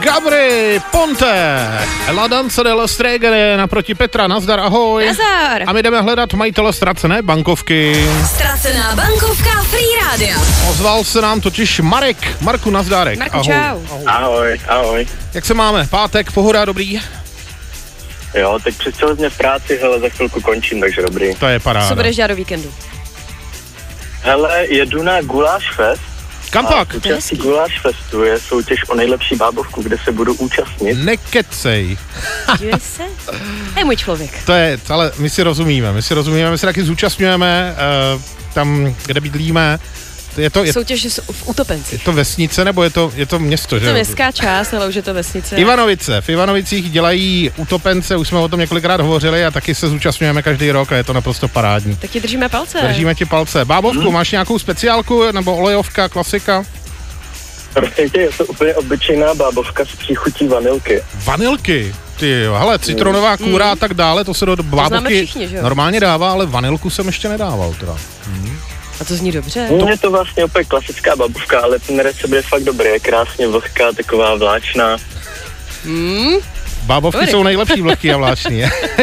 Gabry Ponte, La Danza della Streghe naproti Petra, nazdar, ahoj. Nazdar. A my jdeme hledat majitele ztracené bankovky. Ztracená bankovka Free Radio. Ozval se nám totiž Marek. Marku, nazdárek. Marku, ahoj. čau. Ahoj, ahoj. Jak se máme? Pátek, pohoda, dobrý? Jo, teď přestěhoval mě v práci, hele, za chvilku končím, takže dobrý. To je paráda. Co budeš dělat do víkendu? Hele, jedu na Guláš Fest. Kam pak? Součástí Guláš Festu je soutěž o nejlepší bábovku, kde se budu účastnit. Nekecej. Dívej se. To je můj člověk. To je, ale my si rozumíme, my se taky zúčastňujeme tam, kde bydlíme. Soutěž v Utopenci. Je to vesnice, nebo je to město, že? Je to městská část, ale už je to vesnice. Ivanovice. V Ivanovicích dělají Utopence, už jsme o tom několikrát hovořili a taky se zúčastňujeme každý rok a je to naprosto parádní. Tak ti držíme palce. Držíme ti palce. Bábovku, máš nějakou speciálku nebo olejovka, klasika? Prostě je to úplně obyčejná bábovka s příchutí vanilky. Vanilky? Ty jo, hele, citronová kůra a tak dále, to se do bábovky všichni, že jo? normálně dává, ale vanilku jsem ještě nedával teda. A to zní dobře. Je to vlastně úplně klasická bábovka, ale ten recept je fakt dobrý, je krásně vlhká, taková vláčná. Bábovky Dobrý. jsou nejlepší, vlhký a vláčný.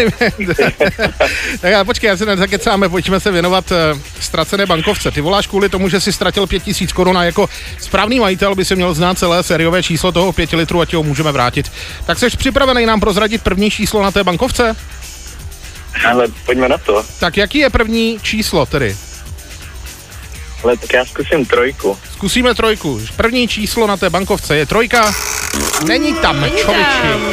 Tak ale počkej, já se nezakecáme, pojďme se věnovat ztracené bankovce. Ty voláš kvůli tomu, že jsi ztratil 5 000 korun a jako správný majitel by si měl znát celé sériové číslo toho 5 litrů a ti ho můžeme vrátit. Tak jsi připravený nám prozradit první číslo na té bankovce? Ale pojďme na to. Tak jaký je první číslo tedy? Ale tak já zkusím 3. Zkusíme 3. První číslo na té bankovce je 3. Není tam, člověči.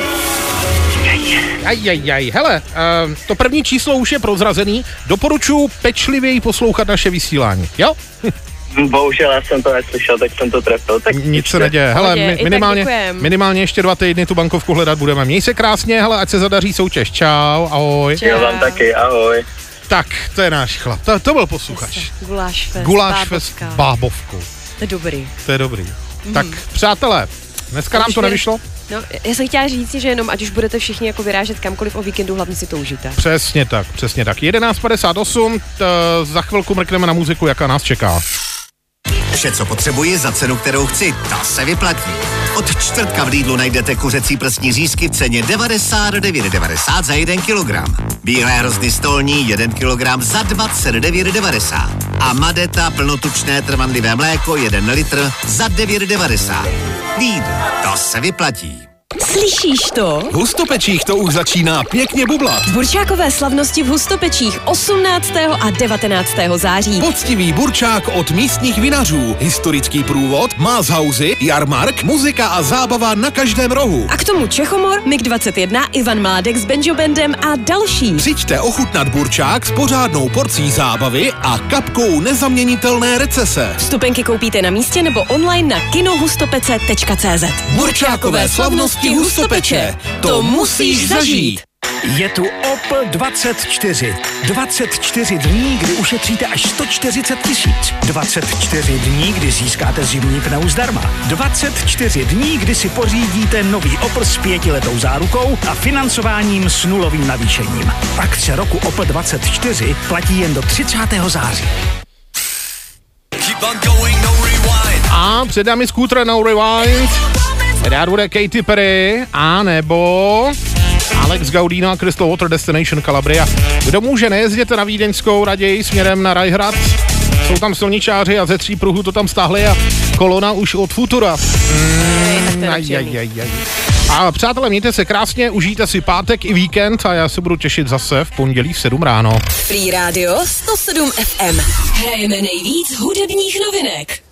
Ajajaj. Hele, to první číslo už je prozrazený. Doporučuji pečlivěji poslouchat naše vysílání. Jo? Bohužel já jsem to neslyšel, tak jsem to trefil. Tak Nic se neděje. Hele, minimálně ještě 2 týdny tu bankovku hledat budeme. Měj se krásně, hele, ať se zadaří soutěž. Čau, ahoj. Já vám taky, ahoj. Tak, to je náš chlap. To byl posluchač. Guláš fest. S bábovkou. To je dobrý. To je dobrý. Tak, přátelé, dneska nám to nevyšlo? No, já jsem chtěla říct, že jenom ať už budete všichni jako vyrážet kamkoliv o víkendu, hlavně si to užijte. Přesně tak. 11:58, za chvilku mrkneme na muziku, jaká nás čeká. Vše, co potřebuji za cenu, kterou chci, ta se vyplatí. Od čtvrtka v Lidlu najdete kuřecí prsní řízky v ceně 99,90 za 1 kilogram. Bílé hrozny stolní 1 kilogram za 29,90. A Madeta plnotučné trvanlivé mléko 1 litr za 9,90. Lidl, to se vyplatí. Slyšíš to? V Hustopečích to už začíná pěkně bublat. Burčákové slavnosti v Hustopečích 18. a 19. září. Poctivý burčák od místních vinařů, historický průvod, Mázhauzy, jarmark, muzika a zábava na každém rohu. A k tomu Čechomor, MiG-21, Ivan Mládek s Benjo Bandem a další. Přijďte ochutnat burčák s pořádnou porcí zábavy a kapkou nezaměnitelné recese. Vstupenky koupíte na místě nebo online na kinohustopece.cz. Burčákové slavnosti Hustopeče. To musíš zažít. Je tu Opel 24. 24 dní, kdy ušetříte až 140 000. 24 dní, kdy získáte zimní pneu zdarma. 24 dní, kdy si pořídíte nový Opel s 5letou zárukou a financováním s nulovým navýšením. Akce roku Opel 24 platí jen do 30. září. A před námi Scooter No Rewind. Rád bude Katy Perry, a nebo Alex Gaudino a Crystal Water Destination Calabria. Kdo může, nejezděte na Vídeňskou, raději směrem na Rajhrad. Jsou tam silničáři a ze 3 pruhů to tam stáhli a kolona už od Futura. A přátelé, mějte se krásně, užijte si pátek i víkend a já se budu těšit zase v pondělí v 7 ráno. Free Radio 107 FM. Hrajeme nejvíc hudebních novinek.